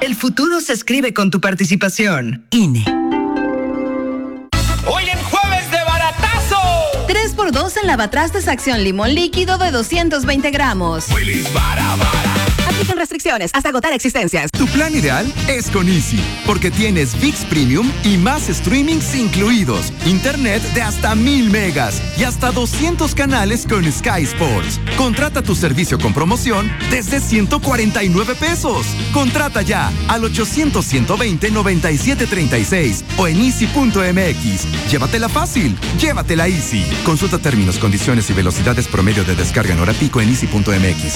El futuro se escribe con tu participación. INE. Hoy en Jueves de Baratazo. 3x2 en lavatrastes Acción Limón Líquido de 220 gramos. Willy's Bara Bara. Aplican restricciones hasta agotar existencias. Tu plan ideal es con Easy, porque tienes ViX Premium y más streamings incluidos, internet de hasta 1000 megas y hasta 200 canales con Sky Sports. Contrata tu servicio con promoción desde 149 pesos. Contrata ya al 800-120-9736 o en easy.mx. Llévatela fácil, llévatela Easy. Consulta términos, condiciones y velocidades promedio de descarga en hora pico en easy.mx.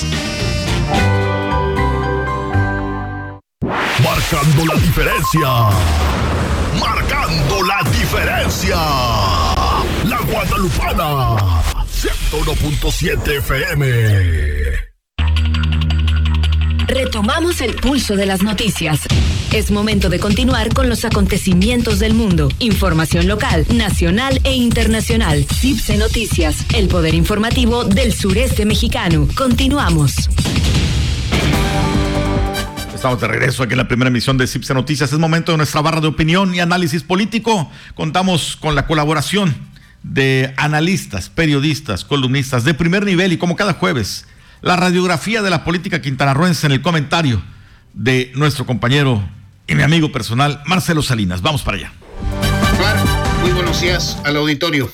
Marcando la diferencia. Marcando la diferencia. La Guadalupana. 101.7 FM. Retomamos el pulso de las noticias. Es momento de continuar con los acontecimientos del mundo. Información local, nacional e internacional. CIPSE Noticias, el poder informativo del sureste mexicano. Continuamos. Estamos de regreso aquí en la primera emisión de CIPSE Noticias. Es momento de nuestra barra de opinión y análisis político. Contamos con la colaboración de analistas, periodistas, columnistas de primer nivel y como cada jueves, la radiografía de la política quintanarroense en el comentario de nuestro compañero y mi amigo personal, Marcelo Salinas. Vamos para allá. Claro, muy buenos días al auditorio.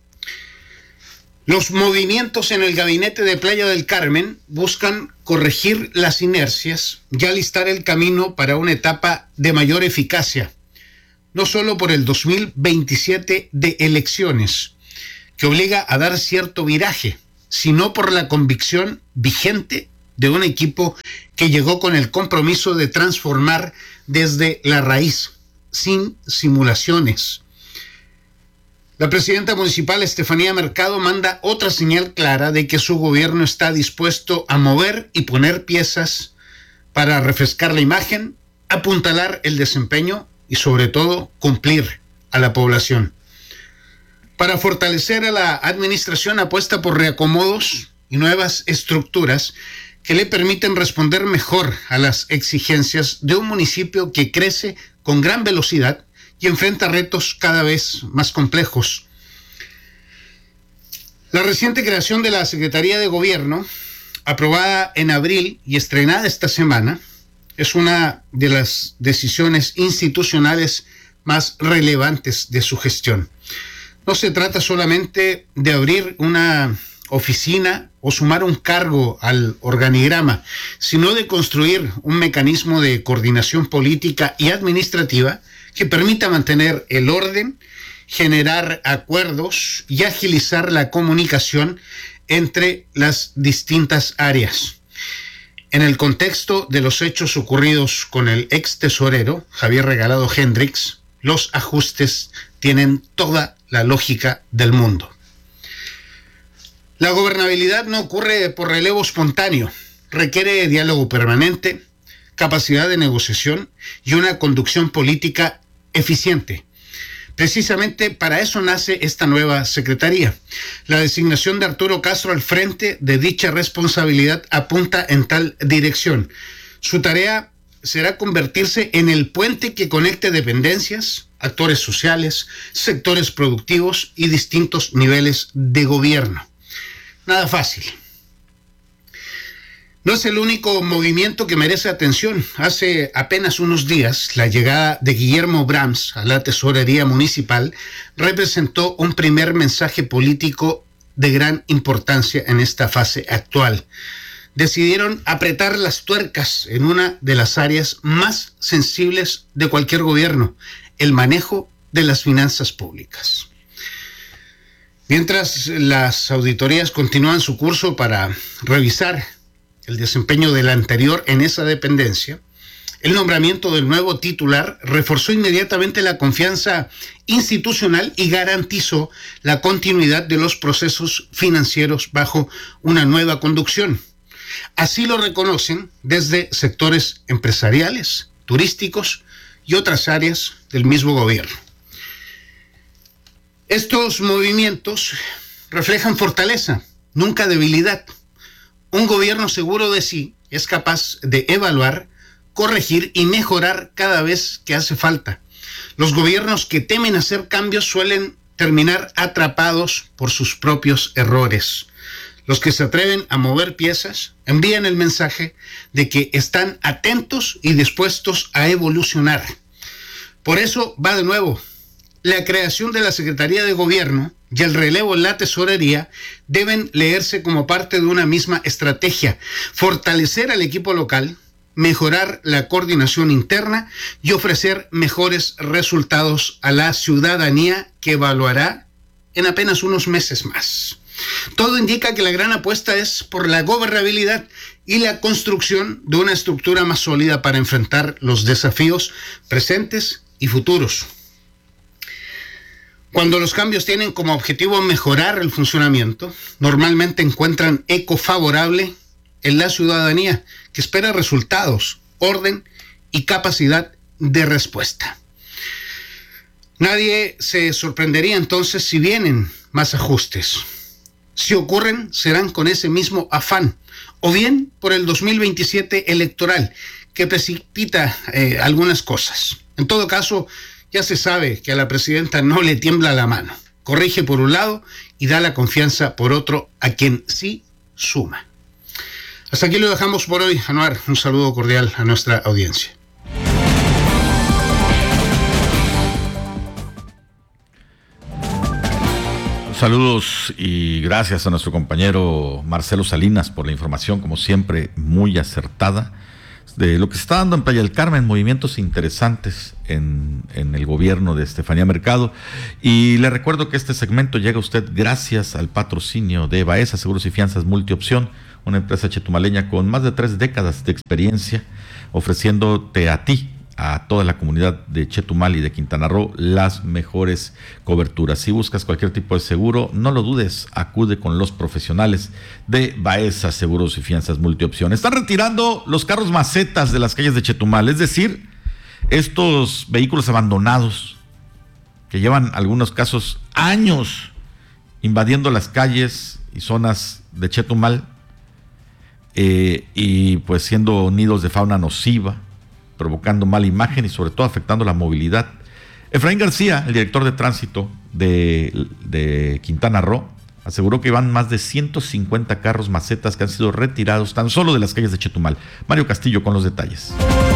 Los movimientos en el gabinete de Playa del Carmen buscan corregir las inercias y alistar el camino para una etapa de mayor eficacia, no solo por el 2027 de elecciones, que obliga a dar cierto viraje, sino por la convicción vigente de un equipo que llegó con el compromiso de transformar desde la raíz, sin simulaciones. La presidenta municipal, Estefanía Mercado, manda otra señal clara de que su gobierno está dispuesto a mover y poner piezas para refrescar la imagen, apuntalar el desempeño y, sobre todo, cumplir a la población. Para fortalecer a la administración, apuesta por reacomodos y nuevas estructuras que le permiten responder mejor a las exigencias de un municipio que crece con gran velocidad y enfrenta retos cada vez más complejos. La reciente creación de la Secretaría de Gobierno, aprobada en abril y estrenada esta semana, es una de las decisiones institucionales más relevantes de su gestión. No se trata solamente de abrir una oficina o sumar un cargo al organigrama, sino de construir un mecanismo de coordinación política y administrativa que permita mantener el orden, generar acuerdos y agilizar la comunicación entre las distintas áreas. En el contexto de los hechos ocurridos con el ex tesorero, Javier Regalado Hendrix, los ajustes tienen toda la lógica del mundo. La gobernabilidad no ocurre por relevo espontáneo, requiere diálogo permanente, capacidad de negociación y una conducción política eficiente. Precisamente para eso nace esta nueva secretaría. La designación de Arturo Castro al frente de dicha responsabilidad apunta en tal dirección. Su tarea será convertirse en el puente que conecte dependencias, actores sociales, sectores productivos y distintos niveles de gobierno. Nada fácil. No es el único movimiento que merece atención. Hace apenas unos días, la llegada de Guillermo Brahms a la tesorería municipal representó un primer mensaje político de gran importancia en esta fase actual. Decidieron apretar las tuercas en una de las áreas más sensibles de cualquier gobierno, el manejo de las finanzas públicas. Mientras las auditorías continúan su curso para revisar el desempeño del anterior en esa dependencia, el nombramiento del nuevo titular reforzó inmediatamente la confianza institucional y garantizó la continuidad de los procesos financieros bajo una nueva conducción. Así lo reconocen desde sectores empresariales, turísticos y otras áreas del mismo gobierno. Estos movimientos reflejan fortaleza, nunca debilidad. Un gobierno seguro de sí es capaz de evaluar corregir y mejorar cada vez que hace falta. Los gobiernos que temen hacer cambios suelen terminar atrapados por sus propios errores. Los que se atreven a mover piezas envían el mensaje de que están atentos y dispuestos a evolucionar. Por eso va de nuevo. La creación de la Secretaría de Gobierno y el relevo en la tesorería deben leerse como parte de una misma estrategia: fortalecer al equipo local, mejorar la coordinación interna y ofrecer mejores resultados a la ciudadanía, que evaluará en apenas unos meses más. Todo indica que la gran apuesta es por la gobernabilidad y la construcción de una estructura más sólida para enfrentar los desafíos presentes y futuros. Cuando los cambios tienen como objetivo mejorar el funcionamiento, normalmente encuentran eco favorable en la ciudadanía, que espera resultados, orden y capacidad de respuesta. Nadie se sorprendería entonces si vienen más ajustes. Si ocurren, serán con ese mismo afán, o bien por el 2027 electoral, que precipita algunas cosas. En todo caso, ya se sabe que a la presidenta no le tiembla la mano. Corrige por un lado y da la confianza por otro a quien sí suma. Hasta aquí lo dejamos por hoy, Anuar. Un saludo cordial a nuestra audiencia. Saludos y gracias a nuestro compañero Marcelo Salinas por la información, como siempre, muy acertada de lo que se está dando en Playa del Carmen, movimientos interesantes en el gobierno de Estefanía Mercado. Y le recuerdo que este segmento llega a usted gracias al patrocinio de Baeza Seguros y Fianzas Multiopción, una empresa chetumaleña con más de 3 décadas de experiencia, ofreciéndote a ti, a toda la comunidad de Chetumal y de Quintana Roo, las mejores coberturas. Si buscas cualquier tipo de seguro, no lo dudes, acude con los profesionales de Baeza Seguros y Fianzas Multiopción. Están retirando los carros macetas de las calles de Chetumal, es decir, estos vehículos abandonados que llevan, algunos casos, años invadiendo las calles y zonas de Chetumal, y pues siendo nidos de fauna nociva, provocando mala imagen y sobre todo afectando la movilidad. Efraín García, el director de tránsito de Quintana Roo, aseguró que van más de 150 carros macetas que han sido retirados tan solo de las calles de Chetumal. Mario Castillo con los detalles.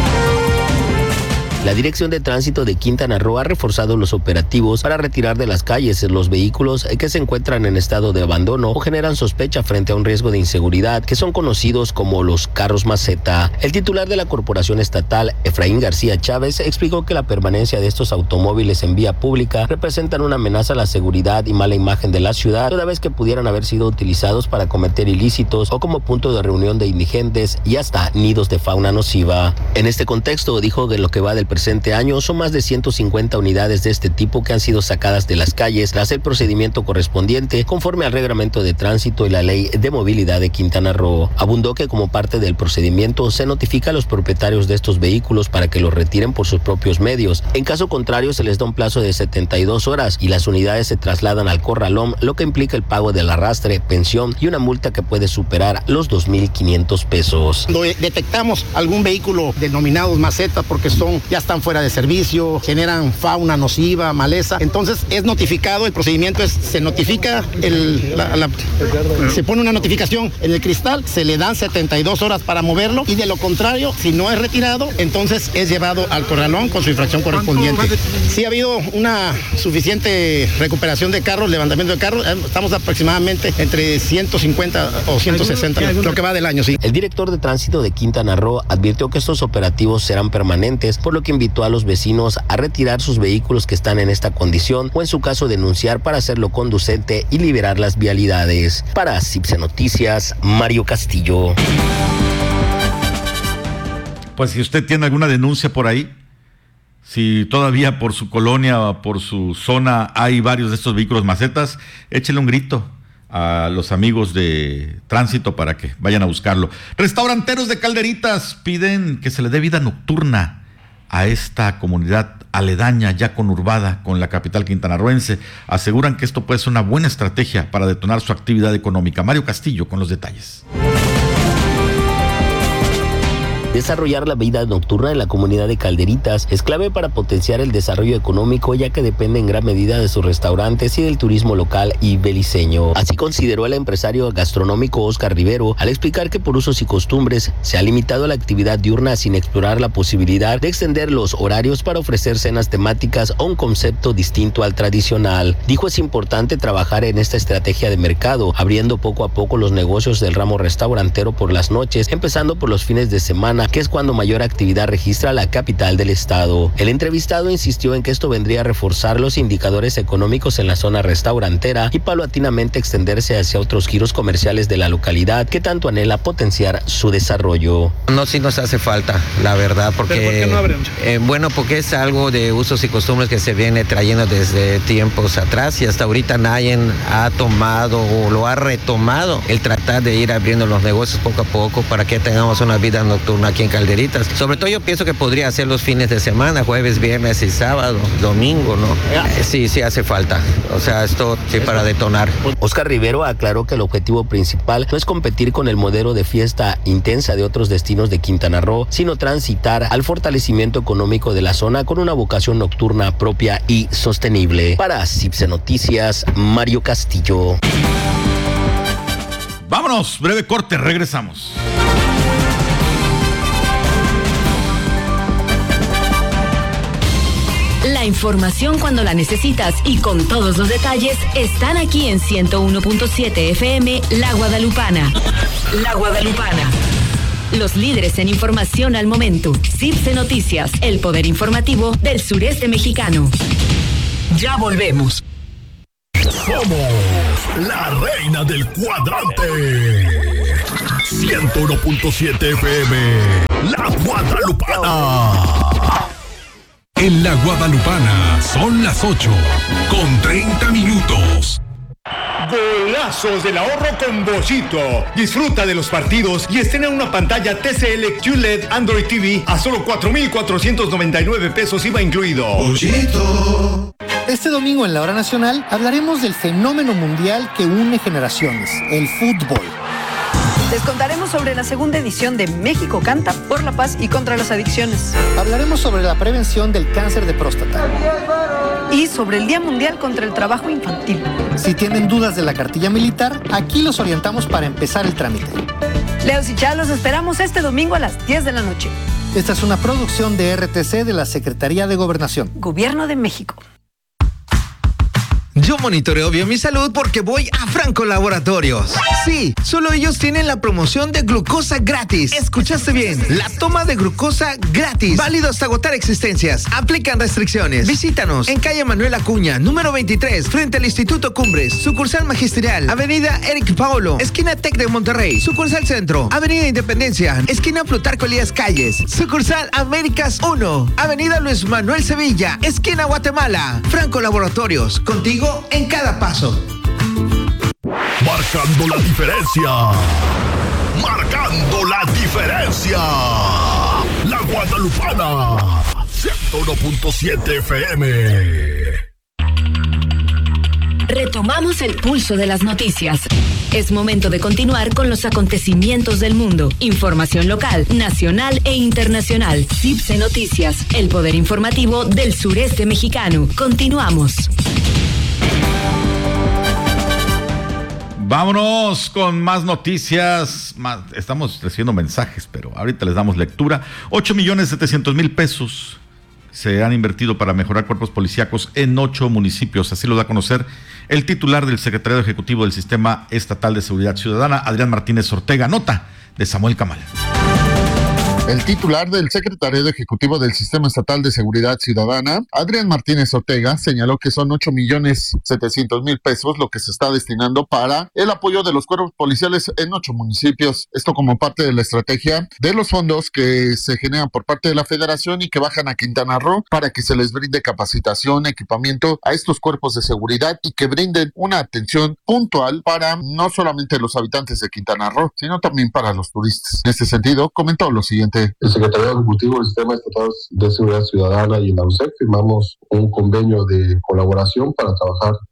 La Dirección de Tránsito de Quintana Roo ha reforzado los operativos para retirar de las calles los vehículos que se encuentran en estado de abandono o generan sospecha frente a un riesgo de inseguridad, que son conocidos como los carros maceta. El titular de la Corporación Estatal, Efraín García Chávez, explicó que la permanencia de estos automóviles en vía pública representan una amenaza a la seguridad y mala imagen de la ciudad, toda vez que pudieran haber sido utilizados para cometer ilícitos o como punto de reunión de indigentes y hasta nidos de fauna nociva. En este contexto, dijo que lo que va del presente año son más de 150 unidades de este tipo que han sido sacadas de las calles tras el procedimiento correspondiente conforme al reglamento de tránsito y la ley de movilidad de Quintana Roo. Abundó que como parte del procedimiento se notifica a los propietarios de estos vehículos para que los retiren por sus propios medios. En caso contrario, se les da un plazo de 72 horas y las unidades se trasladan al corralón, lo que implica el pago del arrastre, pensión y una multa que puede superar los 2,500 pesos. Cuando detectamos algún vehículo denominados macetas porque ya están fuera de servicio, generan fauna nociva, maleza, entonces es notificado, el procedimiento se notifica, se pone una notificación en el cristal, se le dan 72 horas para moverlo y de lo contrario, si no es retirado, entonces es llevado al corralón con su infracción correspondiente. Sí ha habido una suficiente recuperación de carros, levantamiento de carros, estamos aproximadamente entre 150 o 160, lo que va del año, sí. El director de tránsito de Quintana Roo advirtió que estos operativos serán permanentes, por lo que invitó a los vecinos a retirar sus vehículos que están en esta condición o en su caso denunciar para hacerlo conducente y liberar las vialidades. Para CIPSE Noticias, Mario Castillo. Pues si usted tiene alguna denuncia por ahí, si todavía por su colonia o por su zona hay varios de estos vehículos macetas, échele un grito a los amigos de tránsito para que vayan a buscarlo. Restauranteros de Calderitas piden que se le dé vida nocturna a esta comunidad aledaña, ya conurbada con la capital quintanarroense. Aseguran que esto puede ser una buena estrategia para detonar su actividad económica. Mario Castillo con los detalles. Desarrollar la vida nocturna en la comunidad de Calderitas es clave para potenciar el desarrollo económico, ya que depende en gran medida de sus restaurantes y del turismo local y beliceño. Así consideró el empresario gastronómico Oscar Rivero al explicar que por usos y costumbres se ha limitado la actividad diurna sin explorar la posibilidad de extender los horarios para ofrecer cenas temáticas o un concepto distinto al tradicional. Dijo es importante trabajar en esta estrategia de mercado, abriendo poco a poco los negocios del ramo restaurantero por las noches, empezando por los fines de semana, que es cuando mayor actividad registra la capital del estado. El entrevistado insistió en que esto vendría a reforzar los indicadores económicos en la zona restaurantera y paulatinamente extenderse hacia otros giros comerciales de la localidad que tanto anhela potenciar su desarrollo. No, sí nos hace falta, la verdad, porque... ¿Pero por qué no abren? Bueno, porque es algo de usos y costumbres que se viene trayendo desde tiempos atrás y hasta ahorita nadie ha tomado o lo ha retomado el tratar de ir abriendo los negocios poco a poco para que tengamos una vida nocturna aquí en Calderitas. Sobre todo yo pienso que podría ser los fines de semana, jueves, viernes y sábado, domingo, ¿no? Sí hace falta. O sea, esto sí para detonar. Oscar Rivero aclaró que el objetivo principal no es competir con el modelo de fiesta intensa de otros destinos de Quintana Roo, sino transitar al fortalecimiento económico de la zona con una vocación nocturna propia y sostenible. Para CIPSE Noticias, Mario Castillo. Vámonos, breve corte, regresamos. La información cuando la necesitas y con todos los detalles están aquí en 101.7 FM La Guadalupana. La Guadalupana. Los líderes en información al momento. CIPSE Noticias, el poder informativo del sureste mexicano. Ya volvemos. Somos la reina del cuadrante. 101.7 FM La Guadalupana. En La Guadalupana son las 8:30. Golazos del ahorro con Bollito. Disfruta de los partidos y estrena una pantalla TCL QLED Android TV a solo 4,499 pesos IVA incluido. Bollito. Este domingo en la Hora Nacional hablaremos del fenómeno mundial que une generaciones, el fútbol. Les contaremos sobre la segunda edición de México Canta por la paz y contra las adicciones. Hablaremos sobre la prevención del cáncer de próstata. Y sobre el Día Mundial contra el Trabajo Infantil. Si tienen dudas de la cartilla militar, aquí los orientamos para empezar el trámite. Leos y Chá, los esperamos este domingo a las 10 de la noche. Esta es una producción de RTC de la Secretaría de Gobernación. Gobierno de México. Yo monitoreo bien mi salud porque voy a Franco Laboratorios. Sí, solo ellos tienen la promoción de glucosa gratis. Escuchaste bien, la toma de glucosa gratis. Válido hasta agotar existencias. Aplican restricciones. Visítanos en calle Manuel Acuña, número 23, frente al Instituto Cumbres, sucursal Magisterial, avenida Eric Paolo, esquina Tec de Monterrey, sucursal Centro, avenida Independencia, esquina Plutarco Elías Calles, sucursal Américas 1, avenida Luis Manuel Sevilla, esquina Guatemala. Franco Laboratorios, contigo en cada paso. Marcando la diferencia. Marcando la diferencia. La Guadalupana. 101.7 FM. Retomamos el pulso de las noticias. Es momento de continuar con los acontecimientos del mundo. Información local, nacional e internacional. CIPSE Noticias, el poder informativo del sureste mexicano. Continuamos. Vámonos con más noticias. Estamos recibiendo mensajes, pero ahorita les damos lectura. 8,700,000 pesos se han invertido para mejorar cuerpos policíacos en 8 municipios. Así lo da a conocer el titular del Secretariado Ejecutivo del Sistema Estatal de Seguridad Ciudadana, Adrián Martínez Ortega. Nota de Samuel Camal. El titular del Secretariado Ejecutivo del Sistema Estatal de Seguridad Ciudadana, Adrián Martínez Ortega, señaló que son 8,700,000 pesos lo que se está destinando para el apoyo de los cuerpos policiales en 8 municipios. Esto como parte de la estrategia de los fondos que se generan por parte de la Federación y que bajan a Quintana Roo para que se les brinde capacitación, equipamiento a estos cuerpos de seguridad y que brinden una atención puntual para no solamente los habitantes de Quintana Roo, sino también para los turistas. En este sentido, comentó lo siguiente. El Secretariado Ejecutivo del Sistema Estatal de Seguridad Ciudadana y la USEC firmamos un convenio de colaboración para trabajar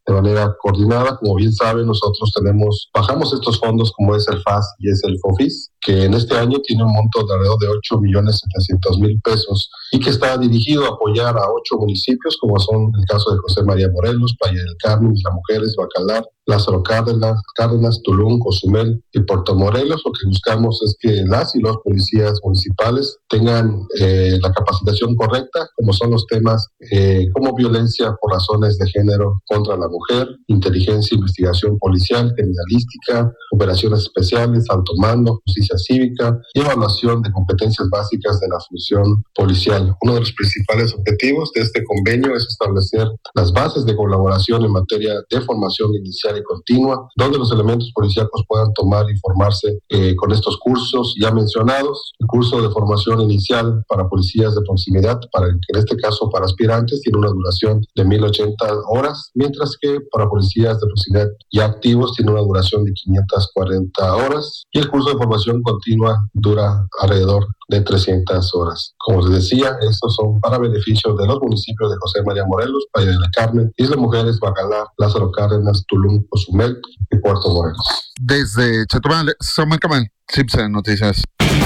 de manera coordinada. Como bien saben, nosotros bajamos estos fondos como es el FAS y es el FOFIS, que en este año tiene un monto de alrededor de 8.700.000 pesos y que está dirigido a apoyar a 8 municipios, como son el caso de José María Morelos, Playa del Carmen, Isla Mujeres, Bacalar, Lázaro Cárdenas, Tulum, Cozumel y Puerto Morelos. Lo que buscamos es que las y los policías municipales tengan la capacitación correcta, como son los temas como violencia por razones de género contra la mujer, inteligencia, investigación policial, criminalística, operaciones especiales, alto mando, justicia cívica y evaluación de competencias básicas de la función policial. Uno de los principales objetivos de este convenio es establecer las bases de colaboración en materia de formación inicial y continua, donde los elementos policíacos puedan tomar y formarse con estos cursos ya mencionados. El curso de formación inicial para policías de proximidad, en este caso para aspirantes, tiene una duración de 1.080 horas, mientras que para policías de proximidad ya activos tiene una duración de 540 horas, y el curso de formación continua dura alrededor de 300 horas. Como les decía, estos son para beneficio de los municipios de José María Morelos, Playa del Carmen, Isla Mujeres, Bacalar, Lázaro Cárdenas, Tulum, Cozumel y Puerto Morelos. Desde Chetumal, Samuel Camal, Cipsen Noticias.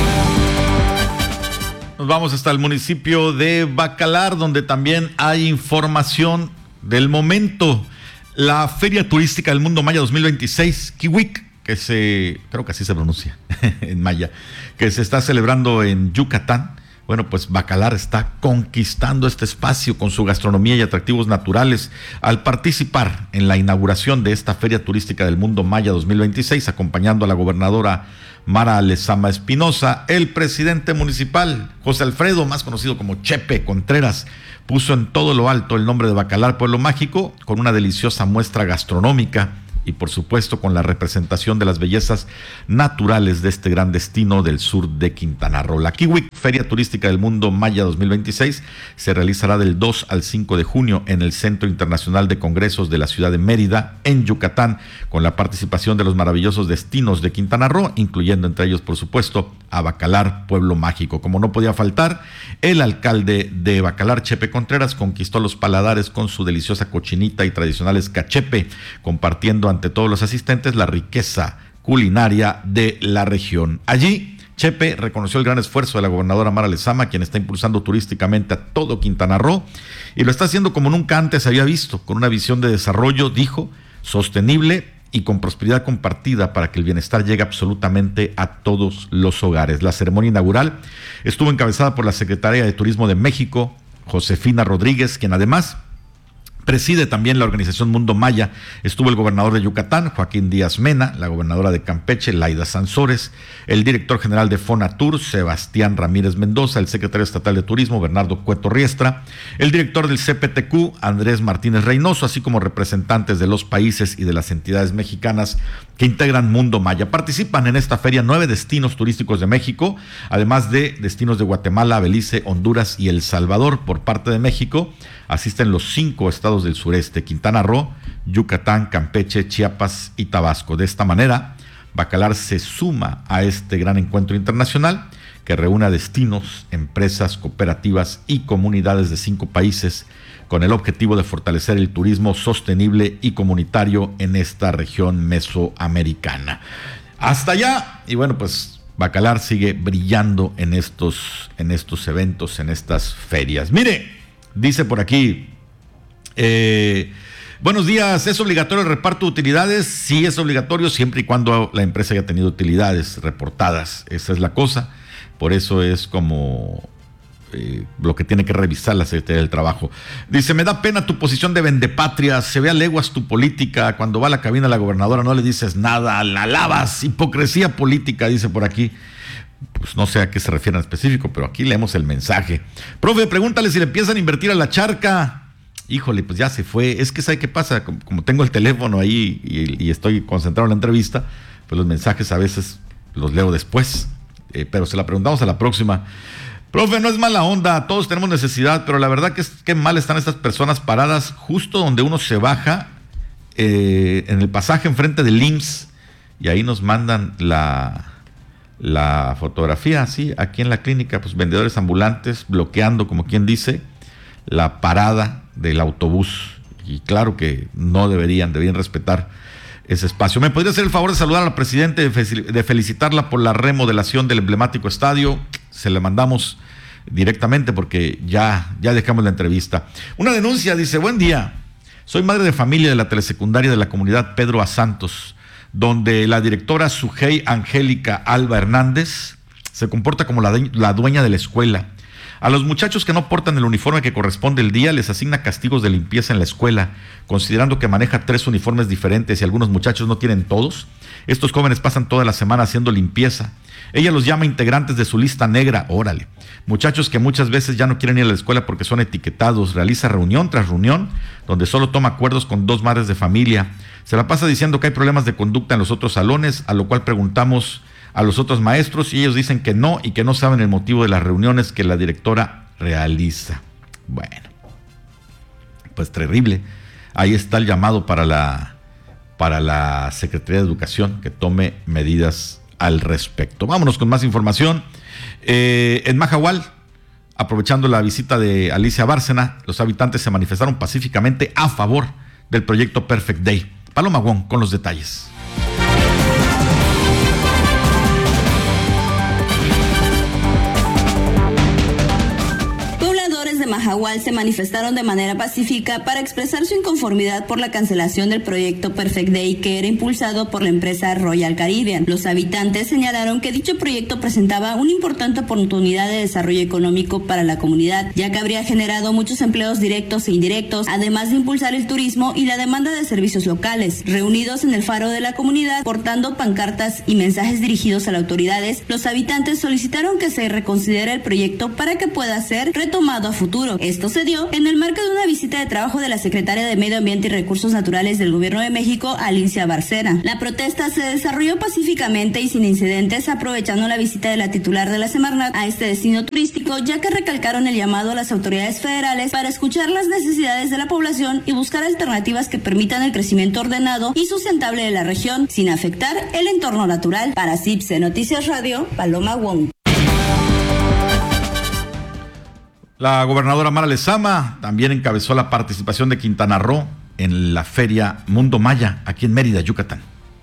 Nos vamos hasta el municipio de Bacalar, donde también hay información del momento. La Feria Turística del Mundo Maya 2026, Kiwik, creo que así se pronuncia en maya, que se está celebrando en Yucatán. Bueno, pues Bacalar está conquistando este espacio con su gastronomía y atractivos naturales al participar en la inauguración de esta Feria Turística del Mundo Maya 2026, acompañando a la gobernadora Mara Lezama Espinosa. El presidente municipal, José Alfredo, más conocido como Chepe Contreras, puso en todo lo alto el nombre de Bacalar Pueblo Mágico, con una deliciosa muestra gastronómica y por supuesto con la representación de las bellezas naturales de este gran destino del sur de Quintana Roo. La Kiwik, Feria Turística del Mundo Maya 2026, se realizará del 2 al 5 de junio en el Centro Internacional de Congresos de la ciudad de Mérida, en Yucatán, con la participación de los maravillosos destinos de Quintana Roo, incluyendo entre ellos, por supuesto, a Bacalar Pueblo Mágico. Como no podía faltar, el alcalde de Bacalar, Chepe Contreras, conquistó los paladares con su deliciosa cochinita y tradicionales cachepe, compartiendo ante todos los asistentes la riqueza culinaria de la región. Allí, Chepe reconoció el gran esfuerzo de la gobernadora Mara Lezama, quien está impulsando turísticamente a todo Quintana Roo, y lo está haciendo como nunca antes había visto, con una visión de desarrollo, dijo, sostenible y con prosperidad compartida para que el bienestar llegue absolutamente a todos los hogares. La ceremonia inaugural estuvo encabezada por la secretaria de Turismo de México, Josefina Rodríguez, quien además preside también la organización Mundo Maya. Estuvo el gobernador de Yucatán, Joaquín Díaz Mena, la gobernadora de Campeche, Laida Sansores, el director general de Fonatur, Sebastián Ramírez Mendoza, el secretario estatal de Turismo, Bernardo Cueto Riestra, el director del CPTQ, Andrés Martínez Reynoso, así como representantes de los países y de las entidades mexicanas que integran Mundo Maya. Participan en esta feria 9 destinos turísticos de México, además de destinos de Guatemala, Belice, Honduras y El Salvador. Por parte de México asisten los 5 estados del sureste: Quintana Roo, Yucatán, Campeche, Chiapas y Tabasco. De esta manera, Bacalar se suma a este gran encuentro internacional que reúne a destinos, empresas, cooperativas y comunidades de 5 países con el objetivo de fortalecer el turismo sostenible y comunitario en esta región mesoamericana. Hasta allá, y bueno, pues Bacalar sigue brillando en estos eventos, en estas ferias. Mire, dice por aquí, buenos días, ¿es obligatorio el reparto de utilidades? Sí, es obligatorio siempre y cuando la empresa haya tenido utilidades reportadas. Esa es la cosa. Por eso es como lo que tiene que revisar la Secretaría del Trabajo. Dice, me da pena tu posición de vendepatria, se ve a leguas tu política, cuando va a la cabina la gobernadora no le dices nada, la alabas, hipocresía política, dice por aquí. Pues no sé a qué se refiere en específico, pero aquí leemos el mensaje. Profe, pregúntale si le empiezan a invertir a la charca. Híjole, pues ya se fue. Es que ¿sabe qué pasa? Como tengo el teléfono ahí y estoy concentrado en la entrevista, pues los mensajes a veces los leo después, pero se la preguntamos a la próxima. Profe, no es mala onda, todos tenemos necesidad, pero la verdad que qué mal están estas personas paradas justo donde uno se baja, en el pasaje enfrente del IMSS, y ahí nos mandan la fotografía, sí, aquí en la clínica, pues vendedores ambulantes bloqueando, como quien dice, la parada del autobús. Y claro que no deberían respetar ese espacio. ¿Me podría hacer el favor de saludar a la presidenta, de felicitarla por la remodelación del emblemático estadio? Se le mandamos directamente porque ya dejamos la entrevista. Una denuncia, dice: buen día, soy madre de familia de la telesecundaria de la comunidad Pedro A. Santos, donde la directora Sujei Angélica Alba Hernández se comporta como la dueña de la escuela. A los muchachos que no portan el uniforme que corresponde el día les asigna castigos de limpieza en la escuela, considerando que maneja 3 uniformes diferentes y algunos muchachos no tienen todos. Estos jóvenes pasan toda la semana haciendo limpieza. Ella los llama integrantes de su lista negra, órale. Muchachos que muchas veces ya no quieren ir a la escuela porque son etiquetados. Realiza reunión tras reunión, donde solo toma acuerdos con 2 madres de familia. Se la pasa diciendo que hay problemas de conducta en los otros salones, a lo cual preguntamos a los otros maestros y ellos dicen que no y que no saben el motivo de las reuniones que la directora realiza. Bueno, pues terrible. Ahí está el llamado para la Secretaría de Educación que tome medidas al respecto. Vámonos con más información. En Mahahual, aprovechando la visita de Alicia Bárcena, los habitantes se manifestaron pacíficamente a favor del proyecto Perfect Day. Paloma Wong con los detalles. De Mahahual se manifestaron de manera pacífica para expresar su inconformidad por la cancelación del proyecto Perfect Day que era impulsado por la empresa Royal Caribbean. Los habitantes señalaron que dicho proyecto presentaba una importante oportunidad de desarrollo económico para la comunidad, ya que habría generado muchos empleos directos e indirectos, además de impulsar el turismo y la demanda de servicios locales. Reunidos en el faro de la comunidad, portando pancartas y mensajes dirigidos a las autoridades, los habitantes solicitaron que se reconsidere el proyecto para que pueda ser retomado a futuro. Esto se dio en el marco de una visita de trabajo de la secretaria de Medio Ambiente y Recursos Naturales del Gobierno de México, Alicia Bárcena. La protesta se desarrolló pacíficamente y sin incidentes, aprovechando la visita de la titular de la Semarnat a este destino turístico, ya que recalcaron el llamado a las autoridades federales para escuchar las necesidades de la población y buscar alternativas que permitan el crecimiento ordenado y sustentable de la región, sin afectar el entorno natural. Para CIPSE Noticias Radio, Paloma Wong. La gobernadora Mara Lezama también encabezó la participación de Quintana Roo en la Feria Mundo Maya, aquí en Mérida, Yucatán.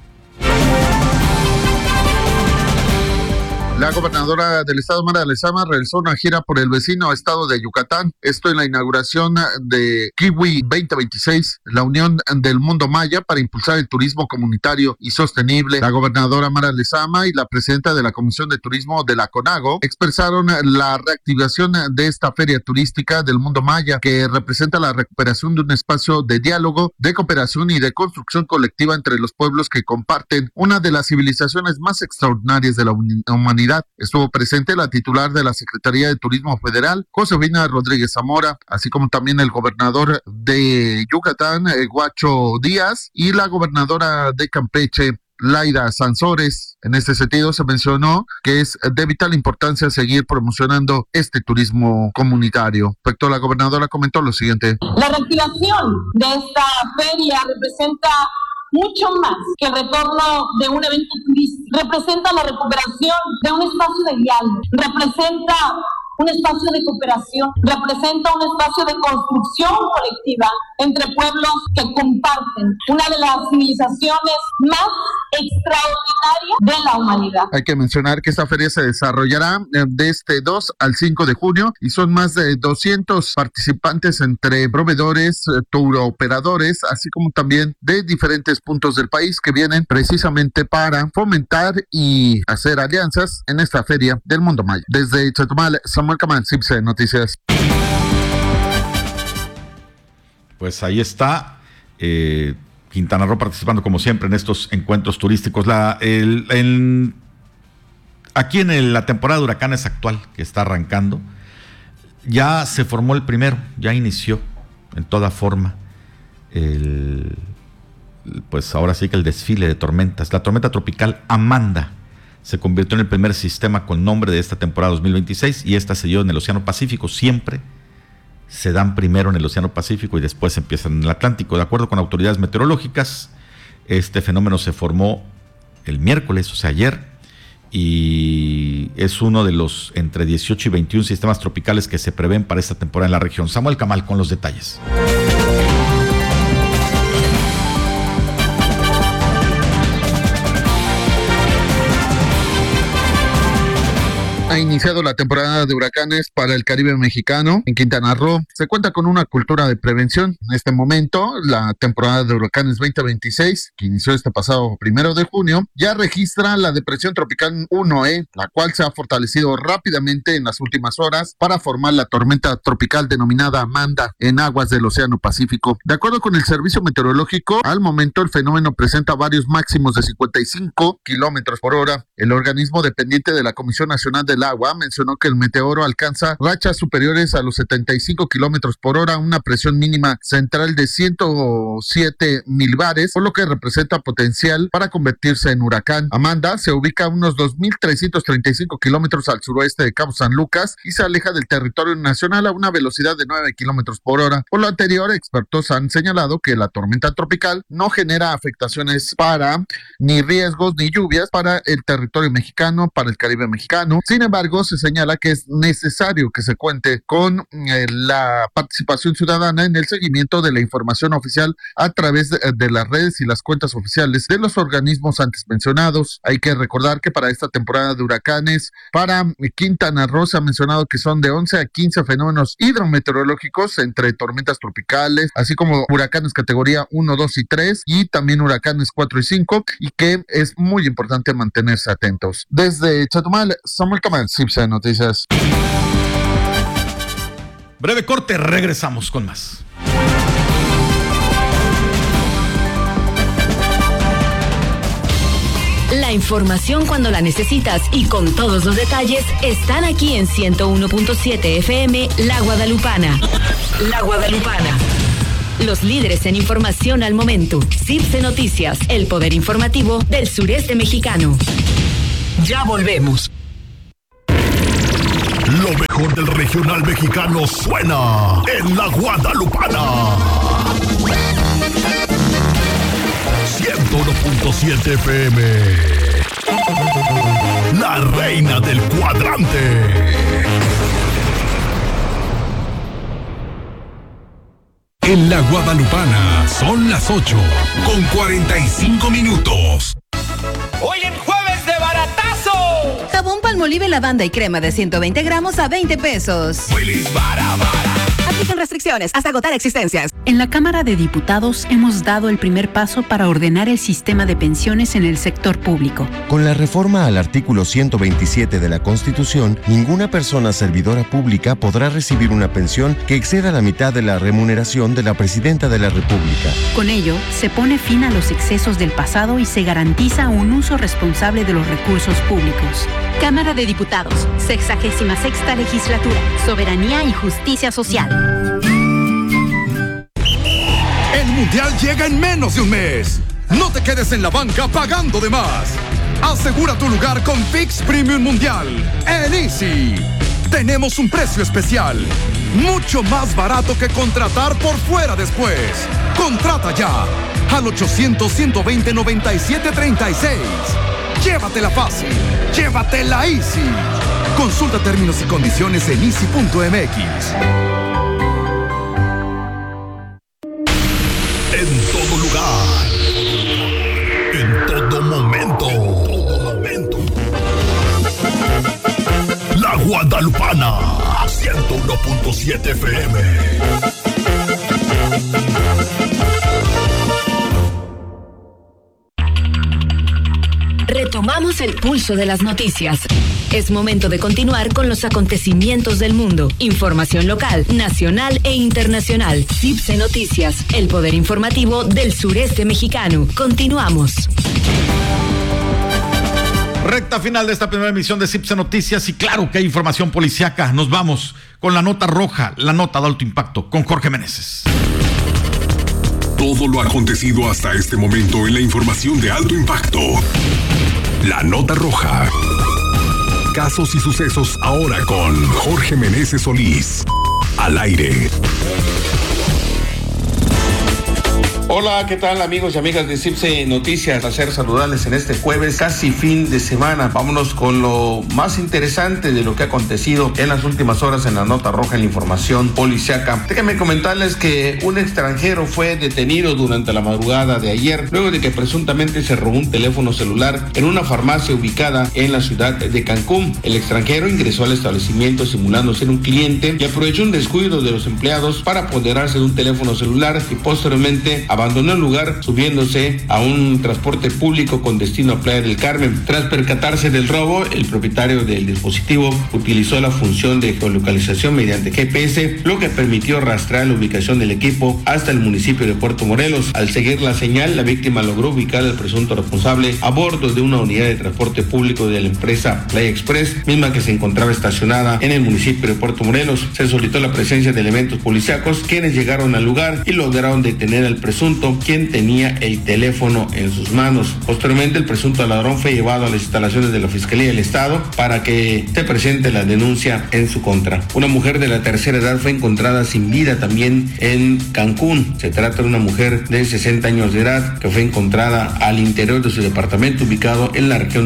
La gobernadora del estado, Mara Lezama, realizó una gira por el vecino estado de Yucatán. Esto en la inauguración de Kiwi 2026, la unión del mundo maya para impulsar el turismo comunitario y sostenible. La gobernadora Mara Lezama y la presidenta de la Comisión de Turismo de la CONAGO expresaron la reactivación de esta feria turística del mundo maya, que representa la recuperación de un espacio de diálogo, de cooperación y de construcción colectiva entre los pueblos que comparten una de las civilizaciones más extraordinarias de la humanidad. Estuvo presente la titular de la Secretaría de Turismo Federal, Josefina Rodríguez Zamora, así como también el gobernador de Yucatán, Guacho Díaz, y la gobernadora de Campeche, Laida Sansores. En este sentido se mencionó que es de vital importancia seguir promocionando este turismo comunitario. Respecto a la gobernadora comentó lo siguiente. La reactivación de esta feria representa mucho más que el retorno de un evento turístico. Representa la recuperación de un espacio de diálogo, representa un espacio de cooperación, representa un espacio de construcción colectiva entre pueblos que comparten una de las civilizaciones más extraordinarias de la humanidad. Hay que mencionar que esta feria se desarrollará de este 2 al 5 de junio y son más de 200 participantes entre proveedores, touroperadores, así como también de diferentes puntos del país que vienen precisamente para fomentar y hacer alianzas en esta feria del mundo maya. Desde Chetumal, Samuel Camán, CIPSE Noticias. Pues ahí está Quintana Roo participando como siempre en estos encuentros turísticos. Aquí en la temporada de huracanes actual que está arrancando, ya se formó el primero, ya inició en toda forma pues ahora sí que el desfile de tormentas. La tormenta tropical Amanda se convirtió en el primer sistema con nombre de esta temporada 2026 y esta se dio en el Océano Pacífico. Siempre se dan primero en el Océano Pacífico y después empiezan en el Atlántico. De acuerdo con autoridades meteorológicas, este fenómeno se formó el miércoles, o sea ayer, y es uno de los entre 18 y 21 sistemas tropicales que se prevén para esta temporada en la región. Samuel Camal con los detalles. iniciado la temporada de huracanes para el Caribe mexicano. En Quintana Roo se cuenta con una cultura de prevención. En este momento, la temporada de huracanes 2026, que inició este pasado 1 de junio, ya registra la depresión tropical 1E, la cual se ha fortalecido rápidamente en las últimas horas para formar la tormenta tropical denominada Amanda en aguas del Océano Pacífico. De acuerdo con el Servicio Meteorológico, al momento el fenómeno presenta varios máximos de 55 kilómetros por hora. El organismo dependiente de la Comisión Nacional del Agua mencionó que el meteoro alcanza rachas superiores a los 75 kilómetros por hora, una presión mínima central de 107 milibares, por lo que representa potencial para convertirse en huracán. Amanda se ubica a unos 2.335 kilómetros al suroeste de Cabo San Lucas y se aleja del territorio nacional a una velocidad de 9 kilómetros por hora. Por lo anterior, expertos han señalado que la tormenta tropical no genera afectaciones ni riesgos ni lluvias para el territorio mexicano, para el Caribe mexicano. Sin embargo, se señala que es necesario que se cuente con la participación ciudadana en el seguimiento de la información oficial a través de las redes y las cuentas oficiales de los organismos antes mencionados. Hay que recordar que para esta temporada de huracanes, para Quintana Roo se ha mencionado que son de 11 a 15 fenómenos hidrometeorológicos entre tormentas tropicales, así como huracanes categoría 1, 2 y 3 y también huracanes 4 y 5, y que es muy importante mantenerse atentos. Desde Chetumal, Samuel Camal, CIPSE Noticias. Breve corte, regresamos con más. La información cuando la necesitas y con todos los detalles están aquí en 101.7 FM La Guadalupana. La Guadalupana. Los líderes en información al momento. CIPSE Noticias, el poder informativo del sureste mexicano. Ya volvemos. Lo mejor del regional mexicano suena en La Guadalupana. 101.7 FM. La reina del cuadrante. En La Guadalupana son las 8:45. Hoy en jueves de baratazo. Jabón Palmolive, lavanda y crema de 120 gramos a 20 pesos. Feliz bara. Aplican restricciones hasta agotar existencias. En la Cámara de Diputados hemos dado el primer paso para ordenar el sistema de pensiones en el sector público. Con la reforma al artículo 127 de la Constitución, ninguna persona servidora pública podrá recibir una pensión que exceda la mitad de la remuneración de la Presidenta de la República. Con ello, se pone fin a los excesos del pasado y se garantiza un uso responsable de los recursos públicos. Cámara de Diputados, 66ª Legislatura, Soberanía y Justicia Social. El Mundial llega en menos de un mes. No te quedes en la banca pagando de más. Asegura tu lugar con ViX Premium Mundial en Easy. Tenemos un precio especial, mucho más barato que contratar por fuera después. Contrata ya al 800-120-9736. Llévatela fácil, llévatela Easy. Consulta términos y condiciones en easy.mx. En todo lugar, en todo momento. La Guadalupana, 101.7 FM. Retomamos el pulso de las noticias. Es momento de continuar con los acontecimientos del mundo. Información local, nacional e internacional. CIPSE Noticias, el poder informativo del sureste mexicano. Continuamos. Recta final de esta primera emisión de CIPSE Noticias y claro que hay información policiaca. Nos vamos con la nota roja, la nota de alto impacto, con Jorge Meneses. Todo lo acontecido hasta este momento en la información de alto impacto. La nota roja. Casos y sucesos ahora con Jorge Meneses Solís. Al aire. Hola, ¿qué tal amigos y amigas de CIPSE Noticias? Placer saludarles en este jueves, casi fin de semana. Vámonos con lo más interesante de lo que ha acontecido en las últimas horas en la nota roja en la información policiaca. Déjenme comentarles que un extranjero fue detenido durante la madrugada de ayer, luego de que presuntamente se robó un teléfono celular en una farmacia ubicada en la ciudad de Cancún. El extranjero ingresó al establecimiento simulando ser un cliente y aprovechó un descuido de los empleados para apoderarse de un teléfono celular y posteriormente abandonó el lugar subiéndose a un transporte público con destino a Playa del Carmen. Tras percatarse del robo, el propietario del dispositivo utilizó la función de geolocalización mediante GPS, lo que permitió rastrear la ubicación del equipo hasta el municipio de Puerto Morelos. Al seguir la señal, la víctima logró ubicar al presunto responsable a bordo de una unidad de transporte público de la empresa Playa Express, misma que se encontraba estacionada en el municipio de Puerto Morelos. Se solicitó la presencia de elementos policíacos, quienes llegaron al lugar y lograron detener al presunto, quien tenía el teléfono en sus manos. Posteriormente, el presunto ladrón fue llevado a las instalaciones de la Fiscalía del Estado para que se presente la denuncia en su contra. Una mujer de la tercera edad fue encontrada sin vida también en Cancún. Se trata de una mujer de 60 años de edad que fue encontrada al interior de su departamento ubicado en la región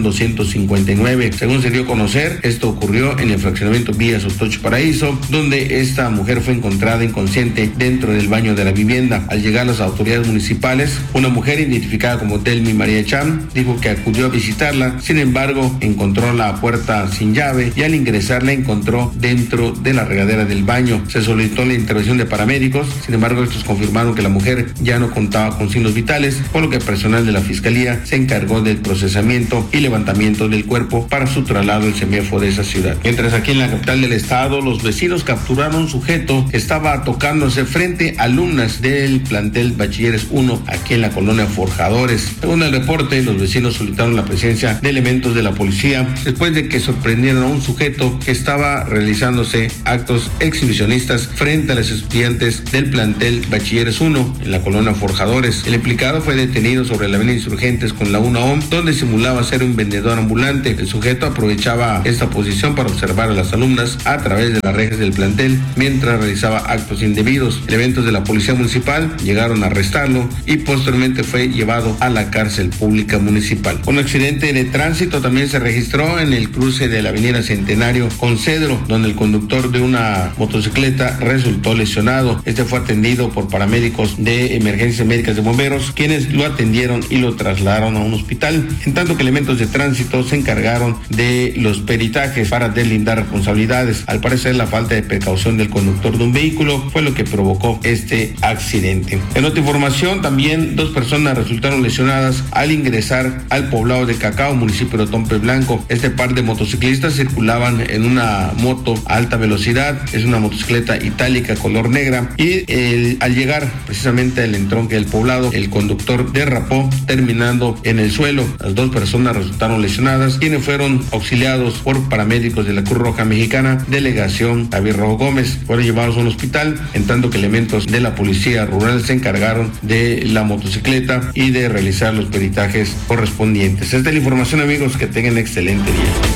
259. Según se dio a conocer, esto ocurrió en el fraccionamiento Villa Sotocho Paraíso, donde esta mujer fue encontrada inconsciente dentro del baño de la vivienda. Al llegar las autoridades municipales, una mujer identificada como Telmi María Cham dijo que acudió a visitarla, sin embargo encontró la puerta sin llave y al ingresar la encontró dentro de la regadera del baño. Se solicitó la intervención de paramédicos, sin embargo estos confirmaron que la mujer ya no contaba con signos vitales, por lo que el personal de la Fiscalía se encargó del procesamiento y levantamiento del cuerpo para su traslado al CEMEFO de esa ciudad. Mientras aquí en la capital del estado, los vecinos capturaron a un sujeto que estaba tocándose frente a alumnas del plantel Bachilleres 1 aquí en la colonia Forjadores. Según el reporte, los vecinos solicitaron la presencia de elementos de la policía después de que sorprendieron a un sujeto que estaba realizándose actos exhibicionistas frente a los estudiantes del plantel Bachilleres 1 en la colonia Forjadores. El implicado fue detenido sobre la avenida Insurgentes con la 1OM, donde simulaba ser un vendedor ambulante. El sujeto aprovechaba esta posición para observar a las alumnas a través de las rejas del plantel mientras realizaba actos indebidos. Elementos de la policía municipal llegaron a arrestarlo y posteriormente fue llevado a la cárcel pública municipal. Un accidente de tránsito también se registró en el cruce de la avenida Centenario con Cedro, donde el conductor de una motocicleta resultó lesionado. Este fue atendido por paramédicos de emergencias médicas de bomberos, quienes lo atendieron y lo trasladaron a un hospital, en tanto que elementos de tránsito se encargaron de los peritajes para deslindar responsabilidades. Al parecer, la falta de precaución del conductor de un vehículo fue lo que provocó este accidente. En otra información, también 2 personas resultaron lesionadas al ingresar al poblado de Cacao, municipio de Tompe Blanco. Este par de motociclistas circulaban en una moto a alta velocidad, es una motocicleta itálica color negra, y al llegar precisamente al entronque del poblado, el conductor derrapó, terminando en el suelo. Las 2 personas resultaron lesionadas, quienes fueron auxiliados por paramédicos de la Cruz Roja Mexicana, delegación Javier Rojo Gómez. Fueron llevados a un hospital, en tanto que elementos de la policía rural se encargaron de la motocicleta y de realizar los peritajes correspondientes. Esta es la información, amigos, que tengan excelente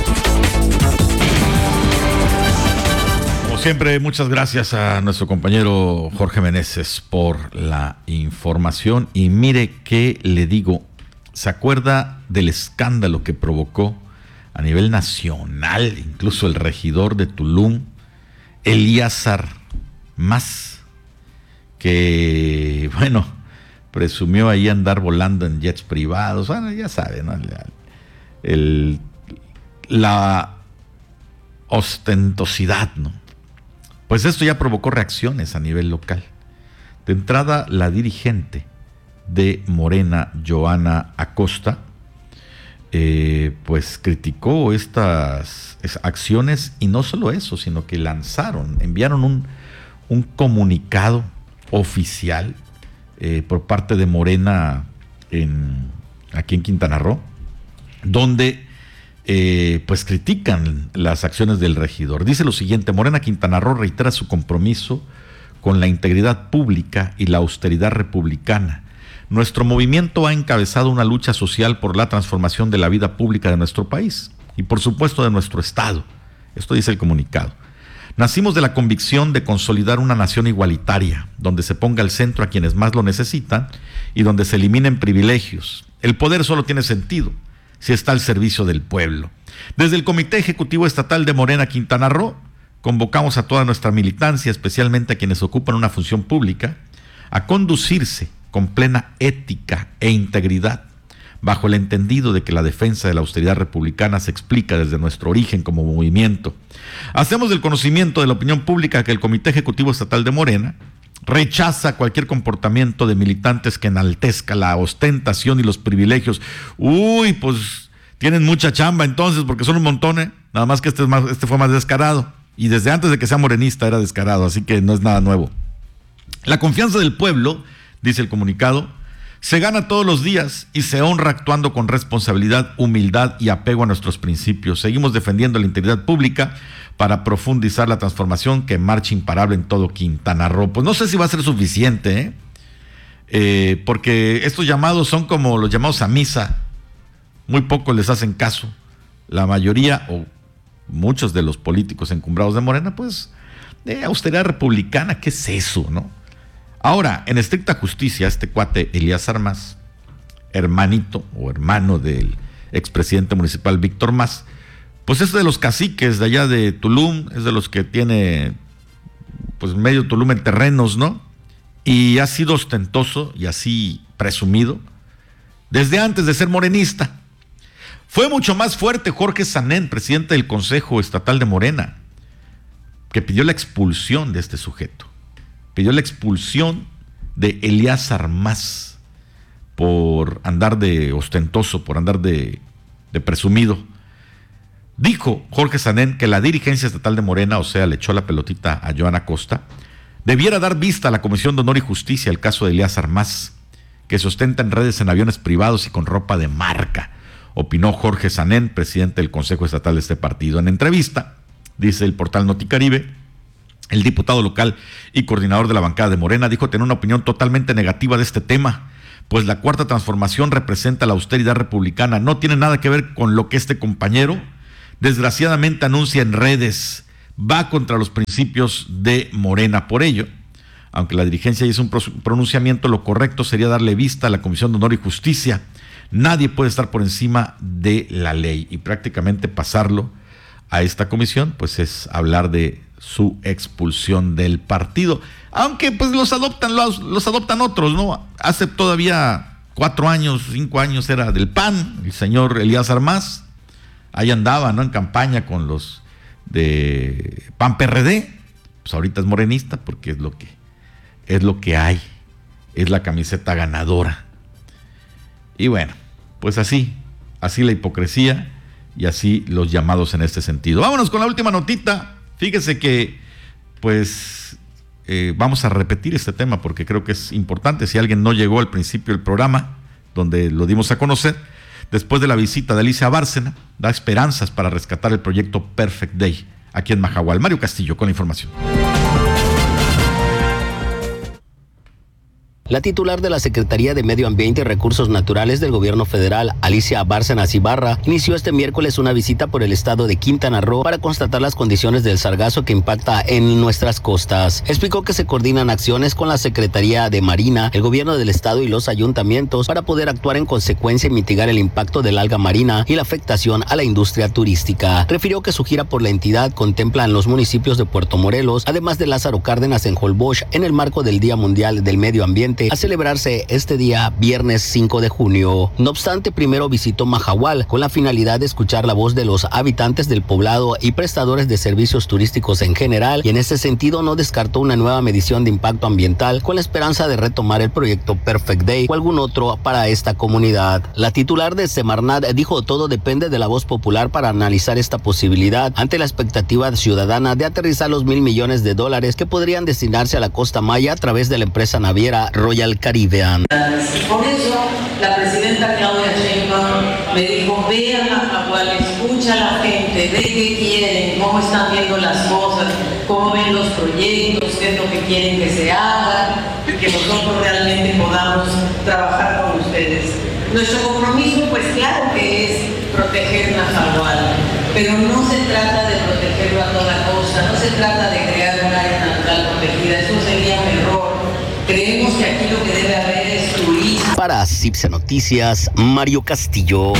día. Como siempre, muchas gracias a nuestro compañero Jorge Meneses por la información. Y mire qué le digo, ¿se acuerda del escándalo que provocó a nivel nacional, incluso el regidor de Tulum, Elíazar Mas, que, bueno, presumió ahí andar volando en jets privados? Bueno, ya saben, ¿no? La ostentosidad, ¿no? Pues esto ya provocó reacciones a nivel local. De entrada, la dirigente de Morena, Joana Acosta, pues criticó estas acciones, y no solo eso, sino que enviaron un comunicado oficial por parte de Morena aquí en Quintana Roo, donde pues critican las acciones del regidor. Dice lo siguiente: Morena Quintana Roo reitera su compromiso con la integridad pública y la austeridad republicana. Nuestro movimiento ha encabezado una lucha social por la transformación de la vida pública de nuestro país y por supuesto de nuestro estado. Esto dice el comunicado. Nacimos de la convicción de consolidar una nación igualitaria, donde se ponga al centro a quienes más lo necesitan y donde se eliminen privilegios. El poder solo tiene sentido si está al servicio del pueblo. Desde el Comité Ejecutivo Estatal de Morena Quintana Roo, convocamos a toda nuestra militancia, especialmente a quienes ocupan una función pública, a conducirse con plena ética e integridad, bajo el entendido de que la defensa de la austeridad republicana se explica desde nuestro origen como movimiento. Hacemos del conocimiento de la opinión pública que el Comité Ejecutivo Estatal de Morena rechaza cualquier comportamiento de militantes que enaltezca la ostentación y los privilegios. Uy, pues tienen mucha chamba entonces, porque son un montón, nada más que este fue más descarado, y desde antes de que sea morenista era descarado, así que no es nada nuevo. La confianza del pueblo, dice el comunicado, se gana todos los días y se honra actuando con responsabilidad, humildad y apego a nuestros principios. Seguimos defendiendo la integridad pública para profundizar la transformación que marcha imparable en todo Quintana Roo. Pues no sé si va a ser suficiente, porque estos llamados son como los llamados a misa. Muy pocos les hacen caso. La mayoría o muchos de los políticos encumbrados de Morena, pues, de austeridad republicana, ¿qué es eso, no? Ahora, en estricta justicia, este cuate Elías Mas, hermanito o hermano del expresidente municipal Víctor Mas, pues es de los caciques de allá de Tulum, es de los que tiene pues medio Tulum en terrenos, ¿no? Y ha sido ostentoso y así presumido desde antes de ser morenista. Fue mucho más fuerte Jorge Sanén, presidente del Consejo Estatal de Morena, que pidió la expulsión de este sujeto. Pidió la expulsión de Elías Mas por andar de ostentoso, por andar de presumido. Dijo Jorge Sanén que la dirigencia estatal de Morena, o sea, le echó la pelotita a Joana Costa, debiera dar vista a la Comisión de Honor y Justicia al caso de Elías Mas, que se ostenta en redes en aviones privados y con ropa de marca, opinó Jorge Sanén, presidente del Consejo Estatal de este partido. En entrevista, dice el portal Noticaribe, el diputado local y coordinador de la bancada de Morena dijo tener una opinión totalmente negativa de este tema, pues la Cuarta Transformación representa la austeridad republicana. No tiene nada que ver con lo que este compañero desgraciadamente anuncia en redes. Va contra los principios de Morena. Por ello, aunque la dirigencia hizo un pronunciamiento, lo correcto sería darle vista a la Comisión de Honor y Justicia. Nadie puede estar por encima de la ley, y prácticamente pasarlo a esta comisión pues es hablar de su expulsión del partido, aunque pues los adoptan otros, ¿no? Hace todavía 4 años, 5 años era del PAN, el señor Elías Mas, ahí andaba, ¿no? En campaña con los de PAN PRD, pues ahorita es morenista porque es lo que hay, es la camiseta ganadora. Y bueno, pues así la hipocresía y así los llamados en este sentido. Vámonos con la última notita. Fíjese que pues vamos a repetir este tema porque creo que es importante. Si alguien no llegó al principio del programa, donde lo dimos a conocer, después de la visita de Alicia Bárcena, da esperanzas para rescatar el proyecto Perfect Day aquí en Mahahual. Mario Castillo con la información. La titular de la Secretaría de Medio Ambiente y Recursos Naturales del Gobierno Federal, Alicia Bárcenas Ibarra, inició este miércoles una visita por el estado de Quintana Roo para constatar las condiciones del sargazo que impacta en nuestras costas. Explicó que se coordinan acciones con la Secretaría de Marina, el Gobierno del Estado y los ayuntamientos para poder actuar en consecuencia y mitigar el impacto del alga marina y la afectación a la industria turística. Refirió que su gira por la entidad contempla en los municipios de Puerto Morelos, además de Lázaro Cárdenas en Holbox, en el marco del Día Mundial del Medio Ambiente, a celebrarse este día viernes 5 de junio. No obstante, primero visitó Mahahual con la finalidad de escuchar la voz de los habitantes del poblado y prestadores de servicios turísticos en general, y en ese sentido no descartó una nueva medición de impacto ambiental con la esperanza de retomar el proyecto Perfect Day o algún otro para esta comunidad. La titular de Semarnat dijo todo depende de la voz popular para analizar esta posibilidad ante la expectativa ciudadana de aterrizar los $1,000 millones que podrían destinarse a la Costa Maya a través de la empresa naviera Royal Caribbean. Por eso la presidenta Claudia Sheinbaum me dijo, ve a Mahahual, escucha a la gente, ve qué quieren, cómo están viendo las cosas, cómo ven los proyectos, qué es lo que quieren que se haga y que nosotros realmente podamos trabajar con ustedes. Nuestro compromiso, pues claro que es proteger Mahahual, pero no se trata de protegerlo a toda costa, no se trata de crear un área natural protegida, eso sería un error. Creemos que aquí lo que debe haber es turismo, Para CIPSE Noticias, Mario Castillo.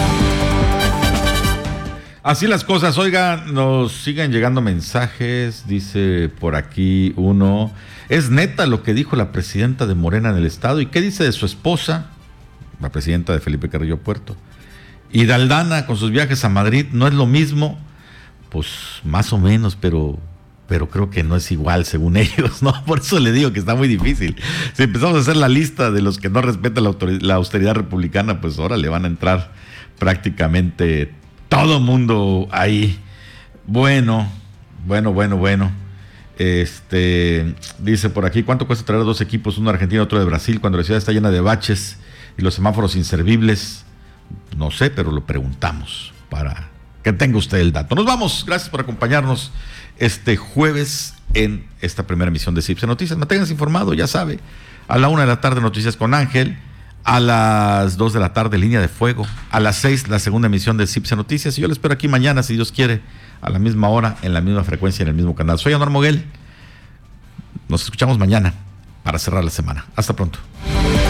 Así las cosas. Oiga, nos siguen llegando mensajes. Dice por aquí uno: ¿es neta lo que dijo la presidenta de Morena en el estado? ¿Y qué dice de su esposa, la presidenta de Felipe Carrillo Puerto? Y de Aldana con sus viajes a Madrid, ¿no es lo mismo? Pues más o menos, pero creo que no es igual según ellos, ¿no? Por eso le digo que está muy difícil. Si empezamos a hacer la lista de los que no respetan la austeridad republicana, pues ahora le van a entrar prácticamente todo mundo ahí. Bueno. Dice por aquí: ¿cuánto cuesta traer 2 equipos, uno argentino y otro de Brasil, cuando la ciudad está llena de baches y los semáforos inservibles? No sé, pero lo preguntamos para que tenga usted el dato. Nos vamos. Gracias por acompañarnos este jueves en esta primera emisión de CIPSE Noticias. Manténganse informado, ya sabe. A la 1:00 p.m. Noticias con Ángel. A las 2:00 p.m. Línea de Fuego. A las 6:00 la segunda emisión de CIPSE Noticias. Y yo le espero aquí mañana, si Dios quiere, a la misma hora, en la misma frecuencia, en el mismo canal. Soy Anuar Moguel. Nos escuchamos mañana para cerrar la semana. Hasta pronto.